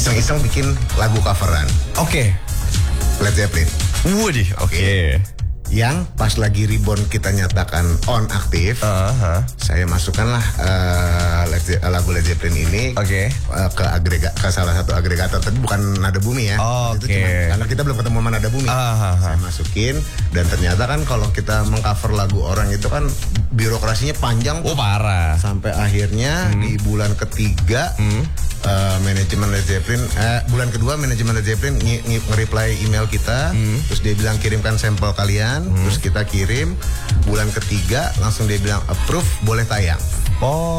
iseng-iseng bikin lagu coveran Oke. Led Zeppelin. Waduh, oke. Yang pas lagi Reborn kita nyatakan on aktif, saya masukkanlah lagu Led Zeppelin ini ke salah satu agregator, tapi bukan Nada Bumi ya. Itu cuma, karena kita belum ketemu sama Nada Bumi. Saya masukin, dan ternyata kan kalau kita mengcover lagu orang itu kan birokrasinya panjang. Oh parah. Sampai akhirnya di bulan ketiga manajemen Led Zeppelin, bulan kedua manajemen Led Zeppelin nge-reply email kita, terus dia bilang kirimkan sampel kalian. Terus kita kirim, bulan ketiga langsung dia bilang approve, boleh tayang.